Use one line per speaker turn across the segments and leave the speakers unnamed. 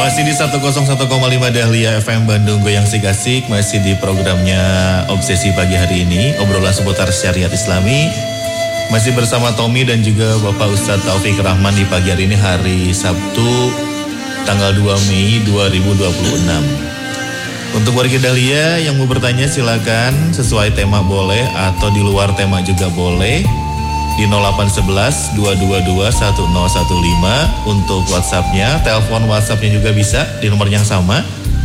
Masih di 101,5 Dahlia FM Bandung Goyang Asik, masih di programnya Obsesi Pagi hari ini, obrolan seputar syariat Islami. Masih bersama Tommy dan juga Bapak Ustadz Taufik Rahman di pagi hari ini, hari Sabtu tanggal 2 Mei 2026. Untuk warga Dahlia yang mau bertanya silakan, sesuai tema boleh atau di luar tema juga boleh. Di 0811 222 1015 untuk WhatsApp-nya, telepon WhatsApp-nya juga bisa di nomor yang sama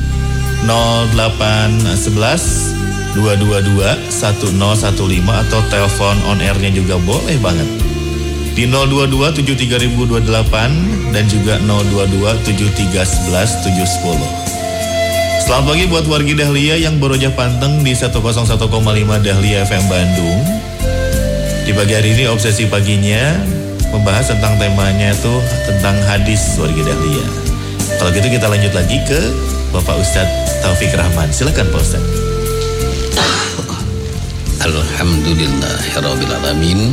0811 222 1015 atau telepon on air-nya juga boleh banget di 022 73028 dan juga 022 7311 710. Selamat pagi buat wargi Dahlia yang baru aja panteng di 101,5 Dahlia FM Bandung. Di pagi hari ini obsesi paginya membahas tentang temanya tuh tentang hadis warga Dahlia. Kalau gitu kita lanjut lagi ke Bapak Ustadz Taufik Rahman. Silakan Pak Ustadz.
Alhamdulillahirrabbilalamin.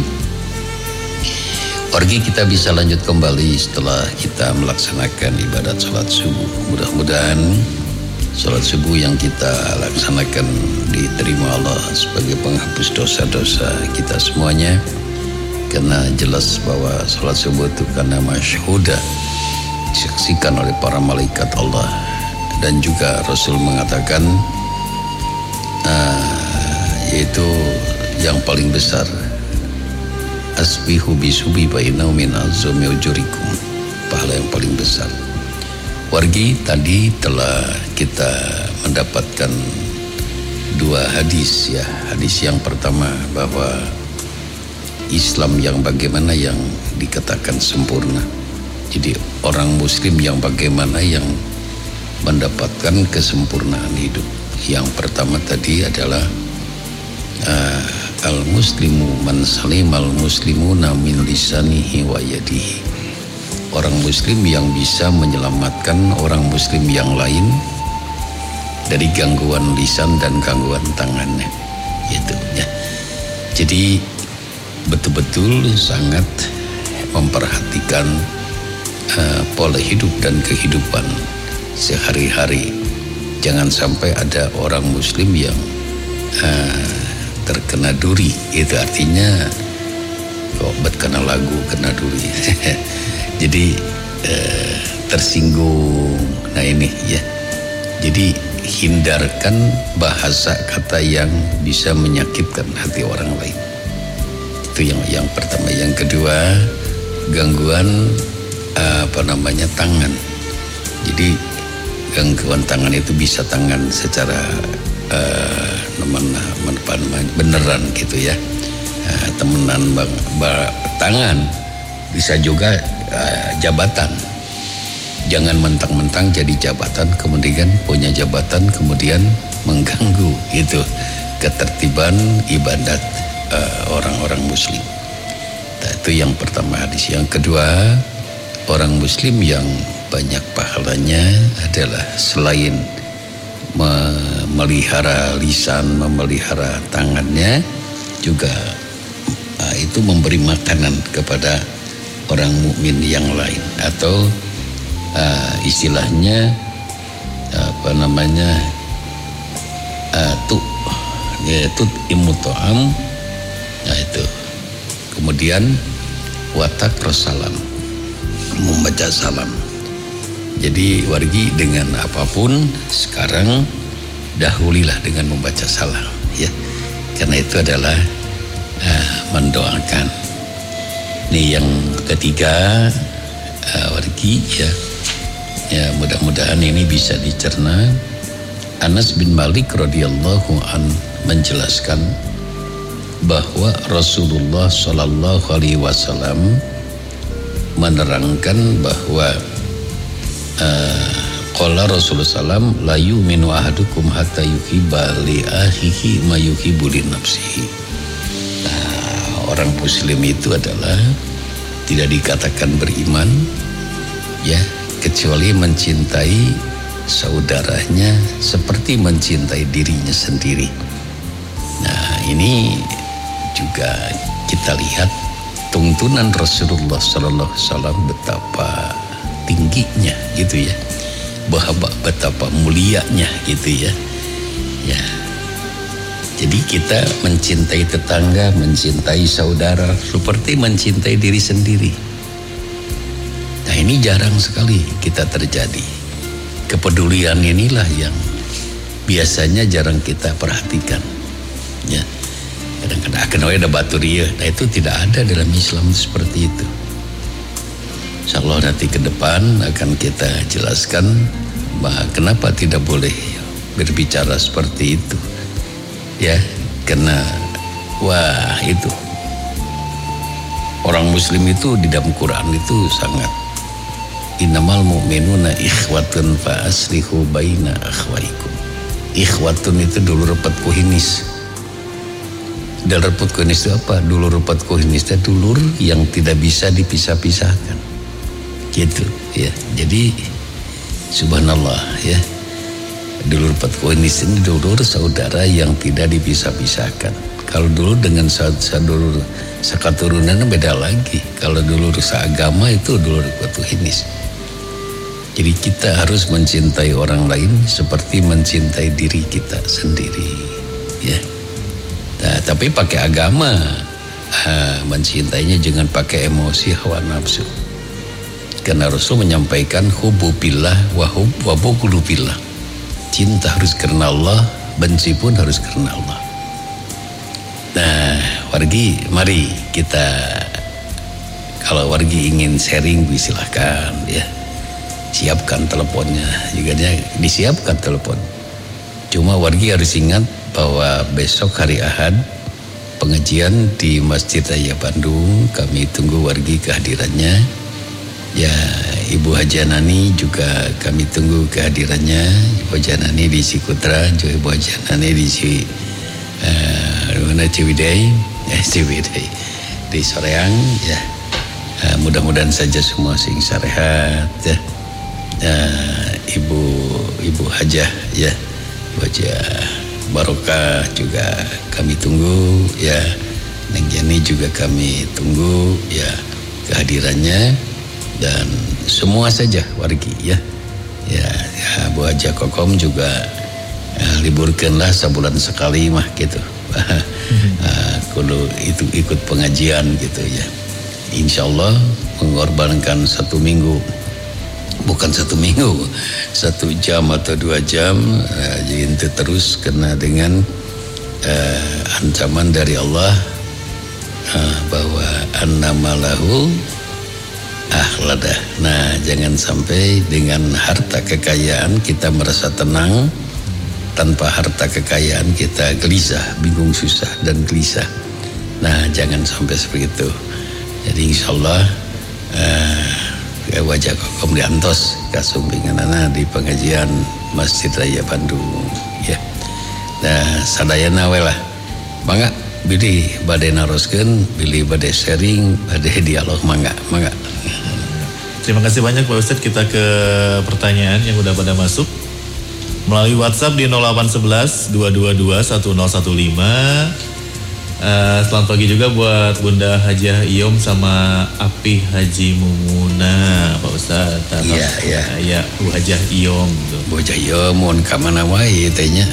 Wargi kita bisa lanjut kembali setelah kita melaksanakan ibadat sholat subuh. Mudah-mudahan sholat subuh yang kita laksanakan diterima Allah sebagai penghapus dosa-dosa kita semuanya. Karena jelas bahwa sholat subuh itu karena masyhuda, disaksikan oleh para malaikat Allah. Dan juga Rasul mengatakan yaitu yang paling besar, asbihu bisubi bainau min azumi ujurikum, pahala yang paling besar. Wargi, tadi telah kita mendapatkan dua hadis ya. Hadis yang pertama bahwa Islam yang bagaimana yang dikatakan sempurna. Jadi orang muslim yang bagaimana yang mendapatkan kesempurnaan hidup. Yang pertama tadi adalah al-muslimu man salimal muslimuna min lisanihi wa yadihi. Orang muslim yang bisa menyelamatkan orang muslim yang lain dari gangguan lisan dan gangguan tangannya, gitu ya. Jadi betul-betul sangat memperhatikan pola hidup dan kehidupan sehari-hari. Jangan sampai ada orang muslim yang terkena duri. Itu artinya kok kena lagu kena duri. Jadi tersinggung. Nah ini ya. Jadi hindarkan bahasa kata yang bisa menyakitkan hati orang lain. Itu yang pertama. Yang kedua, gangguan tangan. Jadi gangguan tangan itu bisa tangan secara beneran gitu ya. Temenan tangan, bisa juga jabatan. Jangan mentang-mentang jadi jabatan kemudian punya jabatan kemudian mengganggu itu ketertiban ibadat orang-orang muslim. Nah, itu yang pertama hadis. Yang kedua, orang muslim yang banyak pahalanya adalah selain memelihara lisan, memelihara tangannya, juga itu memberi makanan kepada orang mukmin yang lain, atau istilahnya tut imutoam. Nah itu. Kemudian watak rosalam, membaca salam. Jadi wargi dengan apapun sekarang dahulilah dengan membaca salam ya, karena itu adalah mendoakan. Ini yang ketiga wargi ya mudah-mudahan ini bisa dicerna. Anas bin Malik radhiyallahu an menjelaskan bahwa Rasulullah Shallallahu Alaihi Wasallam menerangkan bahwa qala Rasulullah SAW la yu'minu ahadukum hatta yuhibba li akhihi ma yuhibbu li nafsihi. Orang muslim itu adalah tidak dikatakan beriman ya kecuali mencintai saudaranya seperti mencintai dirinya sendiri. Nah ini juga kita lihat tuntunan Rasulullah SAW betapa tingginya gitu ya. bahwa betapa mulianya gitu ya. Ya. Jadi kita mencintai tetangga, mencintai saudara seperti mencintai diri sendiri. Nah, ini jarang sekali kita terjadi. Kepedulian inilah yang biasanya jarang kita perhatikan. Ya. Kadang-kadang akan ada batur ya. Nah, itu tidak ada dalam Islam seperti itu. Insyaallah nanti ke depan akan kita jelaskan bahwa kenapa tidak boleh berbicara seperti itu. Ya, karena wah itu orang muslim itu di dalam Quran itu sangat innamal mu'minuna ikhwatun fa aslihu baina akhwaikum. Ikhwatun itu dulur repet kuhinis. Dulur repet kuhinis itu apa? Dulur repet kuhinis itu dulur yang tidak bisa dipisah-pisahkan. Gitu ya. Jadi subhanallah ya. Dulur patkuinis ini dulur saudara yang tidak dipisah-pisahkan. Kalau dulur dengan dulur sekaturunan beda lagi. Kalau dulur seagama itu dulur patkuinis. Jadi kita harus mencintai orang lain seperti mencintai diri kita sendiri. Ya. Nah, tapi pakai agama, mencintainya jangan pakai emosi hawa nafsu. Karena Rasul menyampaikan hubbu billah wa bughdu billah. Cinta harus karena Allah, benci pun harus karena Allah. Nah, wargi, mari kita kalau wargi ingin sharing silahkan ya. Siapkan teleponnya, juga disiapkan telepon. Cuma wargi harus ingat bahwa besok hari Ahad pengajian di Masjid Raya Bandung, kami tunggu wargi kehadirannya. Ya, Ibu Hajanani juga kami tunggu kehadirannya. Ibu Hajanani di Cikutra, juga Ibu Hajanani di Ciwidey di Soreang ya. Mudah-mudahan saja semua sing sarehat ya. Ibu Hajah ya, Ibu Hajah Barokah juga kami tunggu ya. Neng Jani juga kami tunggu ya kehadirannya. Dan semua saja wargi ya. Ya Bu Haja Kokom juga liburkanlah sebulan sekali mah gitu. Kalau itu ikut pengajian gitu ya. Insyaallah mengorbankan 1 minggu, bukan 1 minggu, 1 jam atau 2 jam, jadi itu terus kena dengan ancaman dari Allah bahwa annamalahu akhladah. Nah, jangan sampai dengan harta kekayaan kita merasa tenang, tanpa harta kekayaan kita gelisah, bingung, susah dan gelisah. Nah, jangan sampai seperti itu. Jadi insyaallah wajah kokom diantos kasumpinganana di pengajian Masjid Raya Bandung ya. Nah, sadayana we lah. Mangga bilih bade naroskeun, bilih bade sharing, bade dialog mangga.
Terima kasih banyak Pak Ustadz. Kita ke pertanyaan yang udah pada masuk melalui WhatsApp di 0811 222 1015. Selamat pagi juga buat Bunda Hajah Iyom sama Api Haji Mumuna Pak Ustadz.
Iya.
Ya, Bu Hajah Iyom.
Bu Hajah Iyom mun ka mana wae teh nya.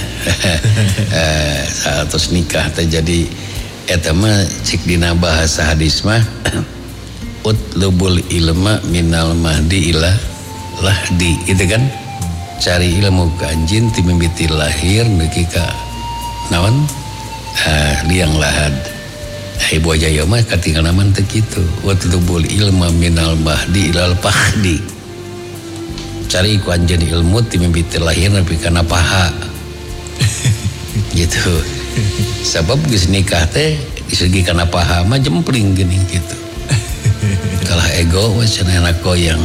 Saat nikah teh jadi eta mah cik dina bahasa hadis mah utlubul ilma minal mahdi ila lahdi gitu kan. Cari ilmu ka anjeun ti mimiti lahir nepi ka naon liang lahad. Ibu Hajah mah katinggal naman teh kitu. Utlubul ilma minal mahdi ilal pahdi. Cari ku anjeun ilmu ti mimiti lahir nepi kana paha. Gitu. Sebab geus nikah teh disegi kana paha mah jempling geuning gitu. Kalah ego cenah enak goyang.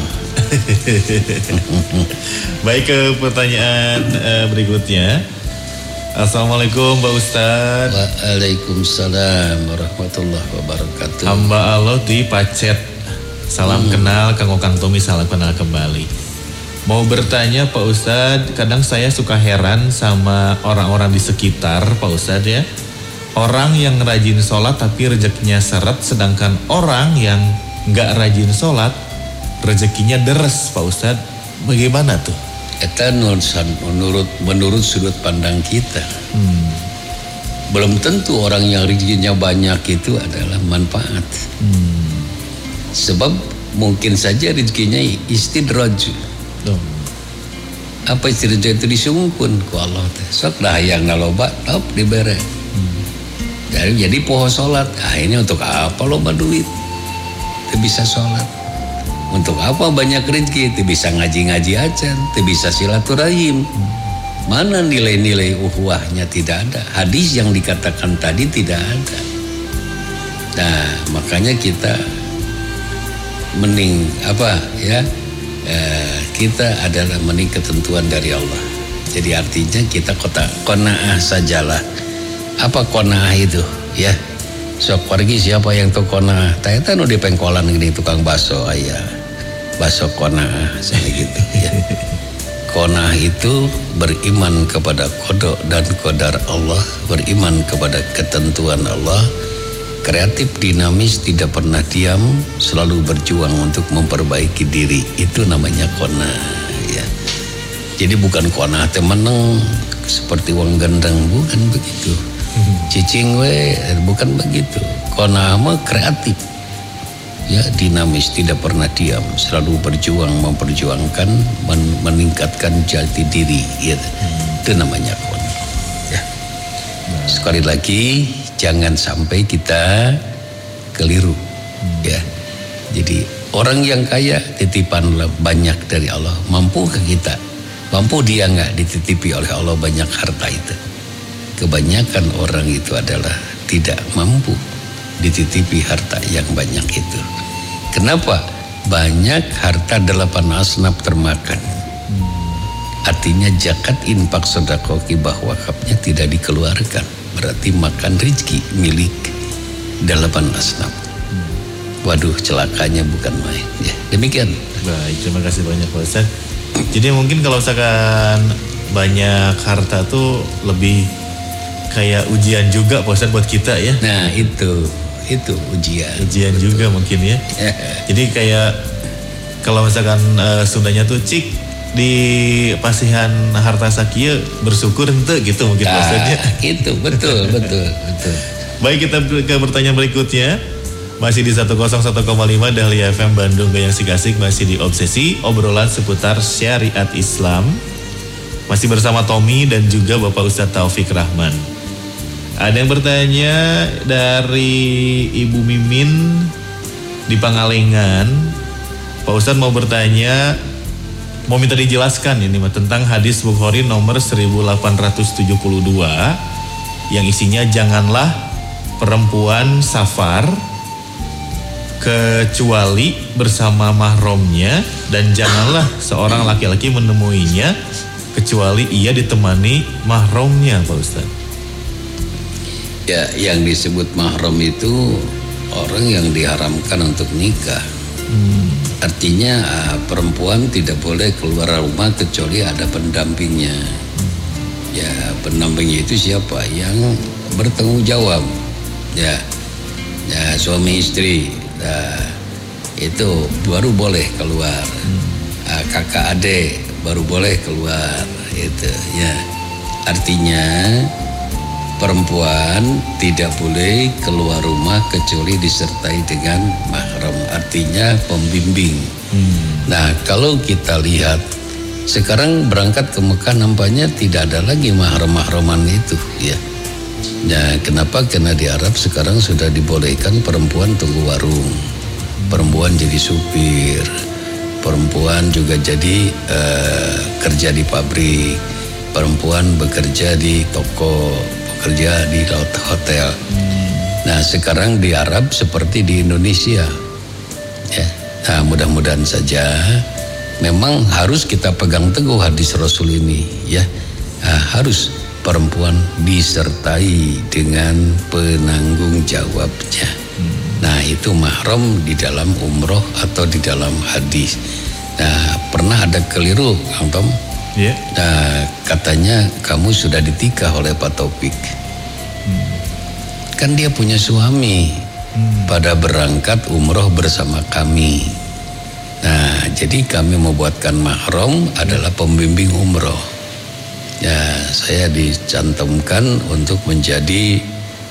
Baik, ke pertanyaan berikutnya. Assalamualaikum Pak Ustadz.
Waalaikumsalam warahmatullahi wabarakatuh.
Hamba Allah di Pacet. Salam kenal Kang Okang Tommy, salam kenal kembali. Mau bertanya Pak Ustadz, kadang saya suka heran sama orang-orang di sekitar Pak Ustadz ya. Orang yang rajin sholat tapi rezekinya seret, sedangkan orang yang gak rajin sholat rezekinya deres Pak Ustadz. Bagaimana tuh?
Eta menurut sudut pandang kita. Belum tentu orang yang rezekinya banyak itu adalah manfaat. Sebab mungkin saja rezekinya istidraj. Apa istidraj itu disungkun ku Allah teh. Sok dah yang ngaloba top dibere. Jadi poho salat. Ini untuk apa loba duit? Teu bisa salat. Untuk apa banyak rezeki? Teu bisa ngaji-ngaji acan, teu bisa silaturahim. Mana nilai-nilai ukhuwahnya? Tidak ada. Hadis yang dikatakan tadi tidak ada. Nah, makanya kita kita adalah mending ketentuan dari Allah. Jadi artinya kita qanaah sajalah. Apa qanaah itu? Ya. Sok pergi siapa yang tuh qanaah? Eta nu di pengkolan gini tukang baso aya. Baso qanaah gitu ya. Qanaah itu beriman kepada qada dan qadar Allah, beriman kepada ketentuan Allah, kreatif, dinamis, tidak pernah diam, selalu berjuang untuk memperbaiki diri. Itu namanya qanaah ya. Jadi bukan qanaah teh meneng seperti wong gendeng, bukan begitu. Cicing we bukan begitu. Qanaah mah kreatif. Ya, dinamis, tidak pernah diam, selalu berjuang, memperjuangkan, meningkatkan jati diri, ya. Itu namanya qanaah. Ya. Sekali lagi, jangan sampai kita keliru, ya. Jadi orang yang kaya titipan banyak dari Allah, mampukah kita? Mampu dia nggak dititipi oleh Allah banyak harta itu? Kebanyakan orang itu adalah tidak mampu dititipi harta yang banyak itu. Kenapa? Banyak harta 8 asnaf termakan. Artinya zakat, infak, sedekah, hibah, wakafnya tidak dikeluarkan. Berarti makan rezeki milik 8 asnaf. Waduh, celakanya bukan main. Ya, demikian.
Baik, terima kasih banyak Pak Ustaz. Jadi mungkin kalau misalkan banyak harta tuh lebih kayak ujian juga Pak Ustaz buat kita ya.
Nah itu ujian.
Ujian betul. Juga mungkin ya. Jadi kayak kalau misalkan Sundanya tuh cik di pasihan harta sakia bersyukur ente gitu mungkin Pak Ustaz ya.
Itu betul.
Baik, kita ke pertanyaan berikutnya. Masih di 101,5 Dahlia FM Bandung Gayang Sikasik, masih di Obsesi, obrolan seputar syariat Islam. Masih bersama Tommy dan juga Bapak Ustadz Taufik Rahman. Ada yang bertanya dari Ibu Mimin di Pangalengan. Pak Ustadz mau bertanya, mau minta dijelaskan ini tentang hadis Bukhari nomor 1872 yang isinya janganlah perempuan safar kecuali bersama mahramnya dan janganlah seorang laki-laki menemuinya kecuali ia ditemani mahramnya, Pak Ustadz.
Ya, yang disebut mahram itu orang yang diharamkan untuk nikah. Artinya perempuan tidak boleh keluar rumah kecuali ada pendampingnya. Ya, pendampingnya itu siapa? Yang bertanggung jawab. Ya, suami istri. Nah, itu baru boleh keluar. Kakak adik baru boleh keluar. Itu ya. Artinya perempuan tidak boleh keluar rumah kecuali disertai dengan mahram, artinya pembimbing. Nah, kalau kita lihat sekarang berangkat ke Mekah nampaknya tidak ada lagi mahram-mahraman itu ya. Nah, kenapa? Karena di Arab sekarang sudah dibolehkan perempuan tunggu warung, perempuan jadi supir, perempuan juga jadi kerja di pabrik, perempuan bekerja di toko, kerja di hotel. Nah, sekarang di Arab seperti di Indonesia ya. Nah, mudah-mudahan saja memang harus kita pegang teguh hadis Rasul ini ya. Nah, harus perempuan disertai dengan penanggung jawabnya. Nah, itu mahram di dalam umroh atau di dalam hadis. Nah, pernah ada keliru Kang Tom? Yeah. Nah, katanya kamu sudah ditikah oleh Pak Taufik. Kan dia punya suami. Pada berangkat umroh bersama kami. Nah, jadi kami membuatkan mahram adalah pembimbing umroh. Ya, saya dicantumkan untuk menjadi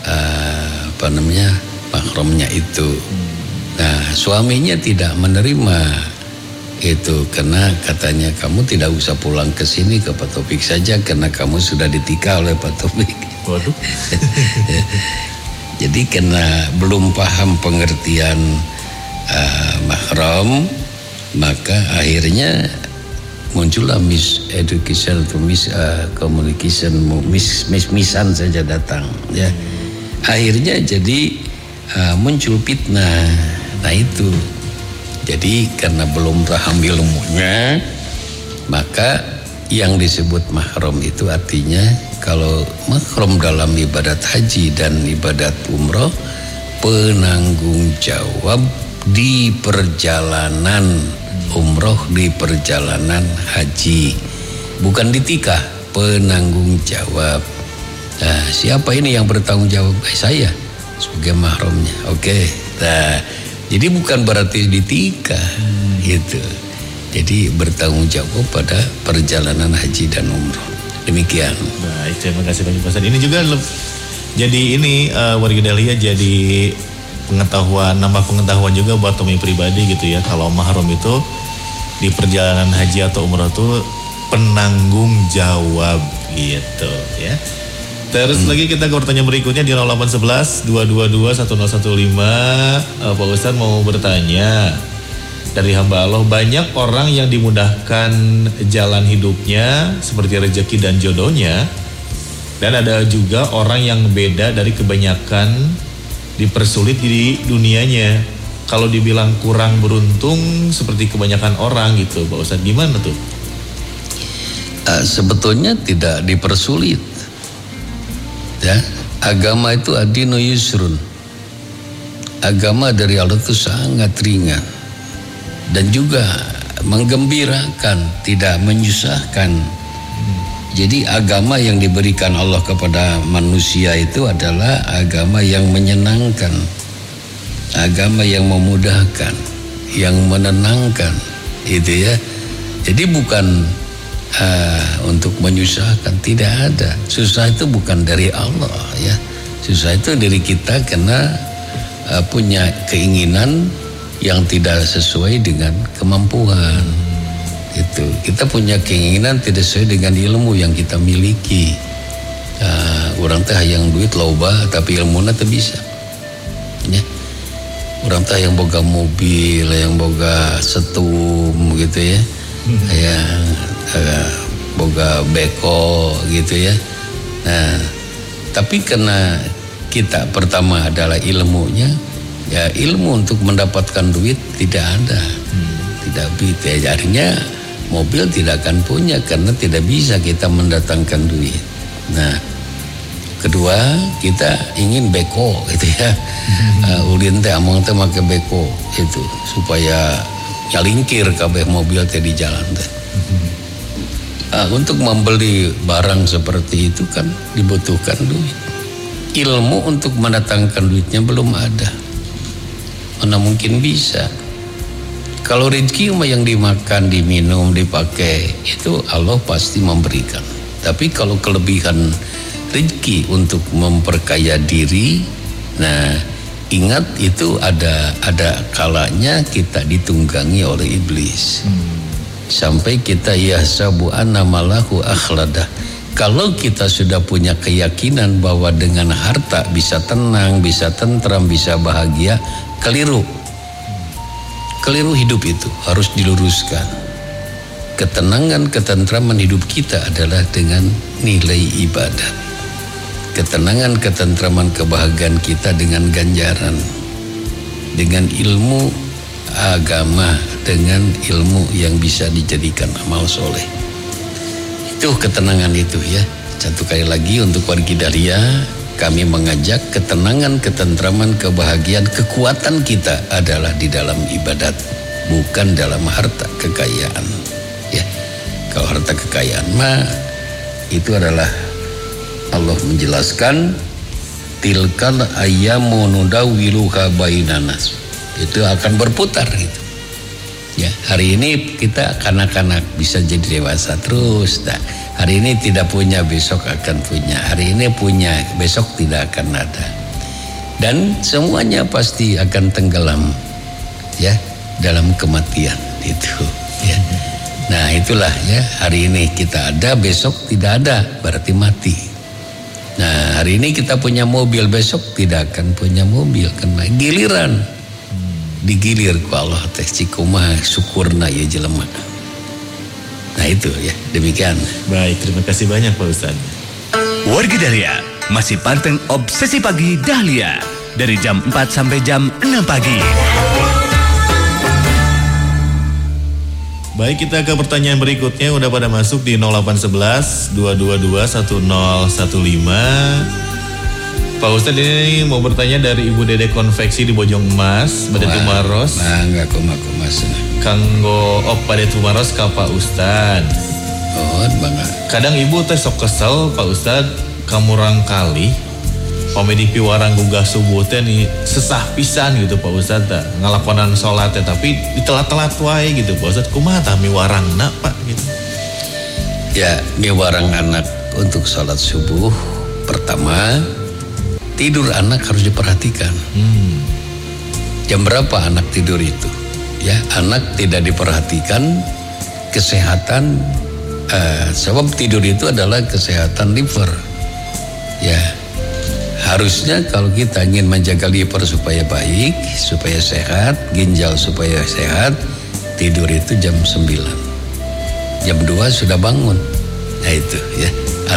mahramnya itu. Nah, suaminya tidak menerima itu karena katanya kamu tidak usah pulang ke sini ke Pak Taufik saja karena kamu sudah ditikah oleh Pak Taufik.
Waduh.
Jadi karena belum paham pengertian mahram, maka akhirnya muncullah miseducation atau miscommunication, misan saja datang ya. Akhirnya jadi muncul fitnah. Nah itu. Jadi karena belum paham ilmunya, maka yang disebut mahram itu artinya kalau mahram dalam ibadat haji dan ibadat umroh, penanggung jawab di perjalanan umroh, di perjalanan haji, bukan ditikah, penanggung jawab. Nah, siapa ini yang bertanggung jawab? Saya sebagai mahramnya. Oke. Nah, jadi bukan berarti ditikah gitu. Jadi bertanggung jawab pada perjalanan haji dan umroh. Demikian.
Baik, terima kasih banyak Pak Ustaz. Ini juga jadi ini warga Dahlia jadi nambah pengetahuan juga buat Tommy pribadi gitu ya. Kalau mahram itu di perjalanan haji atau umroh itu penanggung jawab gitu ya. Terus lagi kita ke pertanyaan berikutnya di 0811 222 1015. Pak Ustaz mau bertanya, dari hamba Allah banyak orang yang dimudahkan jalan hidupnya seperti rezeki dan jodohnya, dan ada juga orang yang beda dari kebanyakan dipersulit di dunianya. Kalau dibilang kurang beruntung seperti kebanyakan orang gitu, Pak Ustaz, gimana tuh?
Sebetulnya tidak dipersulit. Ya, agama itu adinu yusrun. Agama dari Allah itu sangat ringan dan juga menggembirakan, tidak menyusahkan. Jadi agama yang diberikan Allah kepada manusia itu adalah agama yang menyenangkan, agama yang memudahkan, yang menenangkan, itu ya. Jadi bukan untuk menyusahkan, tidak ada. Susah itu bukan dari Allah ya. Susah itu dari kita karena punya keinginan yang tidak sesuai dengan kemampuan. Itu kita punya keinginan tidak sesuai dengan ilmu yang kita miliki. Orang teh yang duit loba tapi ilmunya teu bisa. Ya. Orang teh yang boga mobil, yang boga setum gitu ya. Yang boga beko gitu ya. Nah, tapi karena kita pertama adalah ilmunya, ya ilmu untuk mendapatkan duit tidak ada, tidak bisa. Jadinya mobil tidak akan punya karena tidak bisa kita mendatangkan duit. Nah, kedua kita ingin beko gitu ya. Ulin teh amang teh make beko itu supaya nyalingkir kabeh mobil teh di jalan teh. Untuk membeli barang seperti itu kan dibutuhkan duit. Ilmu untuk mendatangkan duitnya belum ada. Mana mungkin bisa. Kalau rezeki yang dimakan, diminum, dipakai itu Allah pasti memberikan. Tapi kalau kelebihan rezeki untuk memperkaya diri, nah ingat itu ada kalanya kita ditunggangi oleh iblis. Sampai kita yahsabu anna malahu akhladah. Kalau kita sudah punya keyakinan bahwa dengan harta bisa tenang, bisa tentram, bisa bahagia, keliru. Keliru hidup itu harus diluruskan. Ketenangan, ketentraman hidup kita adalah dengan nilai ibadat. Ketenangan, ketentraman, kebahagiaan kita dengan ganjaran, dengan ilmu agama, dengan ilmu yang bisa dijadikan amal soleh. Itu ketenangan itu ya. Satu kali lagi untuk wargi Dahlia, kami mengajak ketenangan, ketentraman, kebahagiaan, kekuatan kita adalah di dalam ibadat, bukan dalam harta kekayaan. Ya, kalau harta kekayaan mah itu adalah Allah menjelaskan tilkal ayyamu nudawiluha bainan nas. Itu akan berputar gitu. Ya, hari ini kita kanak-kanak bisa jadi dewasa terus. Nah, hari ini tidak punya, besok akan punya. Hari ini punya, besok tidak akan ada. Dan semuanya pasti akan tenggelam, ya, dalam kematian itu. Ya. Nah, itulah ya. Hari ini kita ada, besok tidak ada, berarti mati. Nah, hari ini kita punya mobil, besok tidak akan punya mobil karena giliran. Digilir ku Allah teh cikumaha syukurna ya jelema. Nah itu ya, demikian.
Baik, terima kasih banyak Pak Ustadz.
Wargi Dahlia masih panteng Obsesi Pagi Dahlia dari jam 4 sampai jam 6 pagi.
Baik, kita ke pertanyaan berikutnya. Udah pada masuk di 0811 222 1015. Pak Ustadz ini mau bertanya dari Ibu Dede Konveksi di Bojong Emas, Bade Tumaros.
Nah, enggak kumas.
Kanggo Bade Tumaros ka Pak Ustadz.
Oh, bangga.
Kadang ibu teh sok kesel Pak Ustadz, kamurang kali pamedi piwarang gugah subuh teh nih sesah pisan gitu Pak Ustadz, ngalakonan sholat teh tapi ditelat-telat wae gitu Pak Ustadz. Kumaha tah miwarangna Pak gitu?
Ya, miwarang anak untuk sholat subuh pertama. Tidur anak harus diperhatikan. Jam berapa anak tidur itu? Ya, anak tidak diperhatikan kesehatan. Sebab tidur itu adalah kesehatan liver. Ya, harusnya kalau kita ingin menjaga liver supaya baik, supaya sehat, ginjal supaya sehat, tidur itu jam 9. Jam 2 sudah bangun. Nah itu ya.